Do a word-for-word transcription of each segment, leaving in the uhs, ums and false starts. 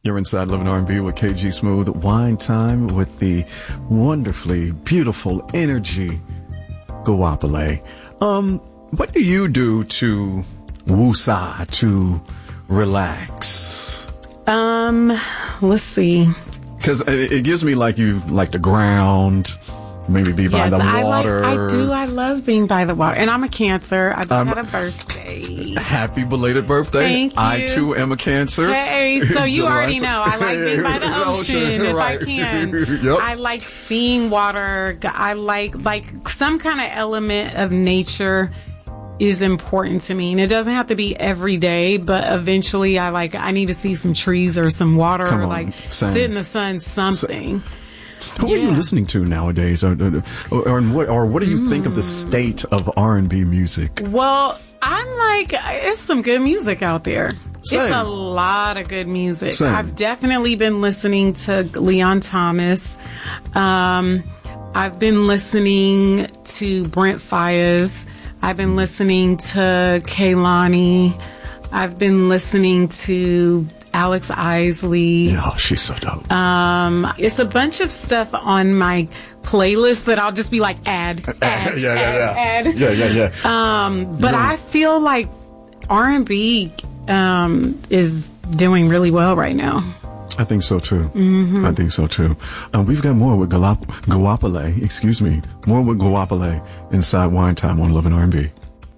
You're inside Living R and B with K G Smooth. Wine time with the wonderfully beautiful energy Goapele. Um, what do you do to woosah, to relax? Um, let's see. Because it, it gives me like you like the ground. Maybe be by yes, the I water. Like, I do. I love being by the water. And I'm a Cancer. I just Um, had a birthday. Happy belated birthday. Thank you. I too am a Cancer. Hey, so you already know. I like being by the ocean if Right. I can. Yep. I like seeing water. I like, like some kind of element of nature is important to me. And it doesn't have to be every day, but eventually I like, I need to see some trees or some water Come or on, like same. sit in the sun, something. Who Yeah. are you listening to nowadays, or, or, or what, or what do you mm. think of the state of R and B music? Well, I'm like, it's some good music out there. Same. It's a lot of good music. Same. I've definitely been listening to Leon Thomas. Um, I've been listening to Brent Faiyaz. I've been listening to Kehlani. I've been listening to Alex Isley. Yeah, she's so dope. Um, it's a bunch of stuff on my playlist that I'll just be like, add, add, yeah, yeah, yeah. add, add. Yeah, yeah, yeah. Um, but Yeah. I feel like R and B um, is doing really well right now. I think so too. Mm-hmm. I think so too. Uh, we've got more with Galap- Goapele, excuse me, more with Goapele inside Wine Time on Living R and B.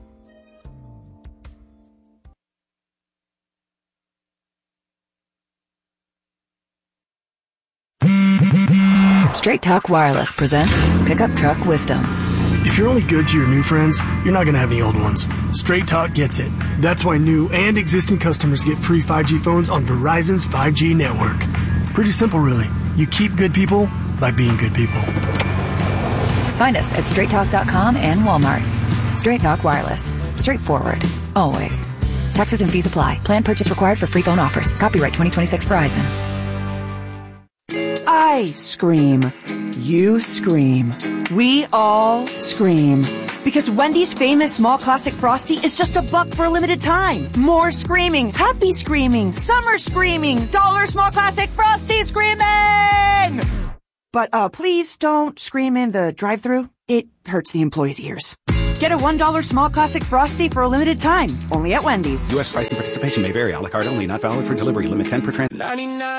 Straight Talk Wireless presents Pickup Truck Wisdom. If you're only good to your new friends, you're not going to have any old ones. Straight Talk gets it. That's why new and existing customers get free five G phones on Verizon's five G network. Pretty simple, really. You keep good people by being good people. Find us at straight talk dot com and Walmart. Straight Talk Wireless. Straightforward. Always. Taxes and fees apply. Plan purchase required for free phone offers. Copyright twenty twenty-six Verizon. I scream. You scream. We all scream. Because Wendy's famous small classic Frosty is just a buck for a limited time. More screaming, happy screaming, summer screaming, dollar small classic Frosty screaming! But uh, please don't scream in the drive-thru. It hurts the employees' ears. Get a one dollar small classic Frosty for a limited time. Only at Wendy's. U S price and participation may vary. A la carte only. Not valid for delivery. Limit ten per trans.